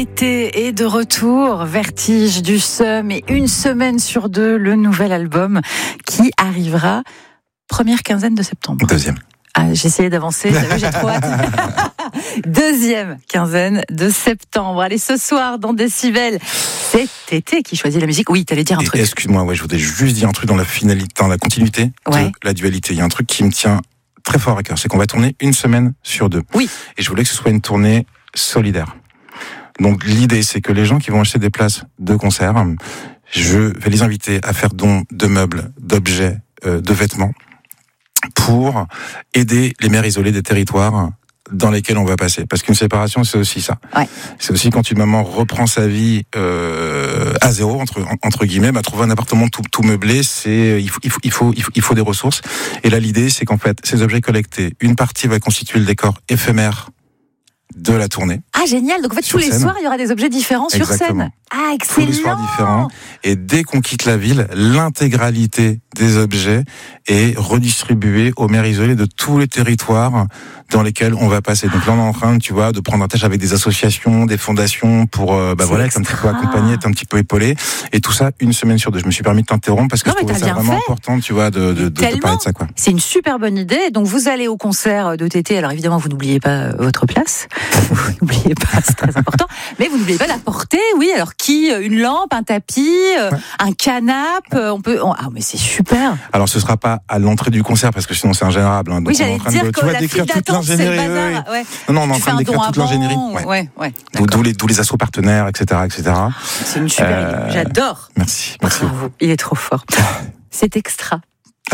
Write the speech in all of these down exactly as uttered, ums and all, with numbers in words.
L'été est de retour, Vertige du Seum et une semaine sur deux, le nouvel album qui arrivera première quinzaine de septembre. Deuxième. Ah, j'ai essayé d'avancer, t'as vu, j'ai trop hâte. Deuxième quinzaine de septembre. Allez, ce soir, dans Décibel, c'est Tété qui choisit la musique. Oui, t'allais dire un Et truc. Excuse-moi, ouais, je voudrais juste dire un truc dans la finalité, dans la continuité Ouais. de la dualité. Il y a un truc qui me tient très fort à cœur, c'est qu'on va tourner une semaine sur deux. Oui. Et je voulais que ce soit une tournée solidaire. Donc l'idée, c'est que les gens qui vont acheter des places de concert, je vais les inviter à faire don de meubles, d'objets, euh, de vêtements, pour aider les mères isolées des territoires dans lesquels on va passer. Parce qu'une séparation, c'est aussi ça. Ouais. C'est aussi quand une maman reprend sa vie euh, à zéro, entre, entre guillemets, bah, trouver un appartement tout, tout meublé, c'est il faut, il, faut, il, faut, il, faut, il faut des ressources. Et là, l'idée, c'est qu'en fait, ces objets collectés, une partie va constituer le décor éphémère de la tournée. Ah, génial. Donc, en fait, Sur tous les scène. soirs, il y aura des objets différents sur Exactement. scène. Ah, Tous excellent. les soirs différents. Et dès qu'on quitte la ville, l'intégralité des objets est redistribuée aux mères isolées de tous les territoires dans lesquels on va passer. Donc là, on est en train, tu vois, de prendre un tâche avec des associations, des fondations pour, euh, bah C'est voilà, être un petit peu extra. accompagné, être un petit peu épaulé. Et tout ça, une semaine sur deux. Je me suis permis de t'interrompre parce que Non, je mais trouvais t'as ça bien vraiment fait. important, tu vois, de, de, de, de Tellement. parler de ça, quoi. C'est une super bonne idée. Donc, vous allez au concert de Tété. Alors, évidemment, vous n'oubliez pas euh, votre place. Vous n'oubliez pas, c'est très important. Mais vous n'oubliez pas d'apporter, oui, alors qui Une lampe, un tapis, euh, Ouais. un canapé. euh, On peut. on- Ah, mais c'est super. Alors, ce sera pas à l'entrée du concert parce que sinon c'est ingérable. Hein. Donc, Oui, on est j'allais en te train dire de, que tu vois, la d'écrire file toute d'attente, c'est le l'ingénierie. bazar. oui, oui. Ouais. Non, non, on est en Tu train fais un d'écrire don toute avant. l'ingénierie. Ouais, Ouais. ouais. D'où, d'accord. d'où les, d'où les assos partenaires, et cetera, et cetera. C'est une super Euh, idée. J'adore. Merci, merci. Bravo. Il est trop fort. C'est extra.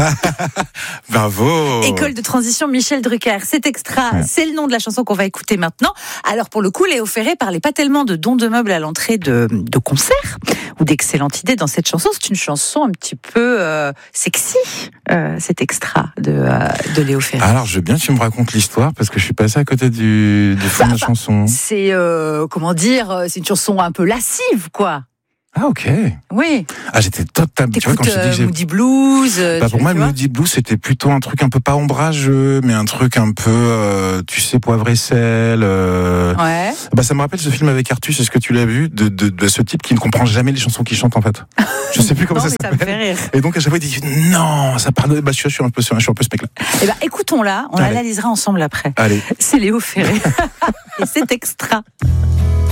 Bravo. École de transition Michel Drucker, c'est extra, Ouais. c'est le nom de la chanson qu'on va écouter maintenant. Alors pour le coup, Léo Ferré parlait pas tellement de dons de meubles à l'entrée de, de concerts ou d'excellentes idées dans cette chanson. C'est une chanson un petit peu euh, sexy, euh, c'est extra de, euh, de Léo Ferré. Alors, je veux bien que tu me racontes l'histoire parce que je suis passé à côté du, du fond Bah, de la bah, chanson. C'est euh, comment dire, euh, c'est une chanson un peu lascive, quoi. Ah, ok. Oui. Ah, j'étais totalement. Tu vois, T'écoutes quand je te dis euh, que j'ai. Moody Blues. euh, Bah, tu- pour moi, tu le vois. Moody Blues, c'était plutôt un truc un peu pas ombrageux, mais un truc un peu, euh, tu sais, poivre et sel. Euh... Ouais. Bah, ça me rappelle ce film avec Artus, est-ce que tu l'as vu, de, de, de ce type qui ne comprend jamais les chansons qu'il chante, en fait. Je sais plus comment Non, ça mais ça me s'appelle. fait rire. Et donc, à chaque fois, il dit, non, ça parle de. Bah, je suis, je suis un peu, je suis un peu ce mec-là. Eh ben, écoutons-la, on Allez. l'analysera ensemble après. Allez. C'est Léo Ferré. Et c'est extra.